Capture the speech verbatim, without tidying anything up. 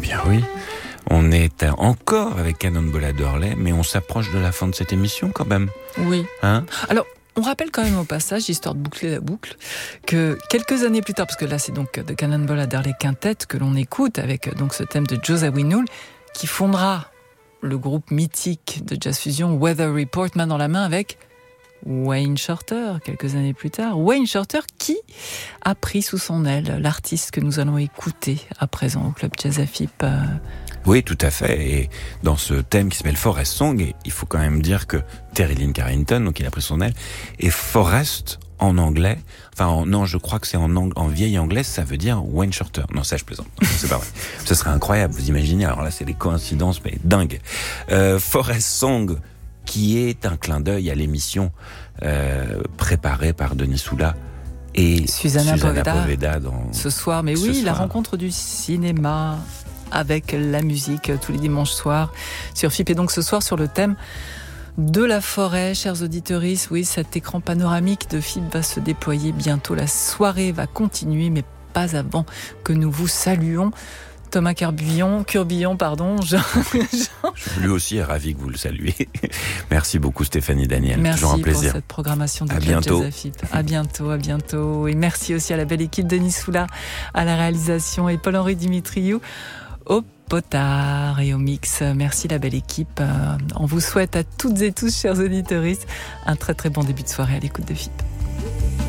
bien oui, on est encore avec Cannonball Adderley, mais on s'approche de la fin de cette émission quand même. Oui. Hein ? Alors, on rappelle quand même au passage, histoire de boucler la boucle, que quelques années plus tard, parce que là c'est donc de Cannonball Adderley Quintet que l'on écoute avec donc ce thème de Joe Zawinul, qui fondera le groupe mythique de jazz fusion Weather Report, main dans la main avec Wayne Shorter, quelques années plus tard. Wayne Shorter qui a pris sous son aile l'artiste que nous allons écouter à présent au Club Jazz Afip. Euh... Oui, tout à fait. Et dans ce thème qui s'appelle Forest Song, et il faut quand même dire que Terry Lynn Carrington, donc il a pris son aile, et Forest en anglais, enfin en, non, je crois que c'est en, ang- en vieille anglaise, ça veut dire Wayne Shorter. Non, ça je plaisante. Non, c'est pas vrai. Ce serait incroyable, vous imaginez. Alors là, c'est des coïncidences, mais dingues. Euh, Forest Song, qui est un clin d'œil à l'émission euh, préparée par Denis Soula et Susanna, Susanna Poveda, Poveda dans ce soir. Mais ce oui, soir. La rencontre du cinéma avec la musique tous les dimanches soirs sur F I P. Et donc ce soir sur le thème de la forêt, chers auditeurs. Oui, cet écran panoramique de F I P va se déployer bientôt. La soirée va continuer, mais pas avant que nous vous saluons. Thomas Curbillon, Curbillon, pardon. Jean, Jean. Lui aussi est ravi que vous le saluez. Merci beaucoup Stéphanie Daniel. Merci toujours un plaisir. pour cette programmation de à Club bientôt. Jazz Afip. À bientôt, à bientôt. Et merci aussi à la belle équipe de Denis Soula à la réalisation et Paul-Henri Dimitriou au potard et au mix. Merci la belle équipe. On vous souhaite à toutes et tous, chers auditeurs, un très très bon début de soirée à l'écoute de F I P.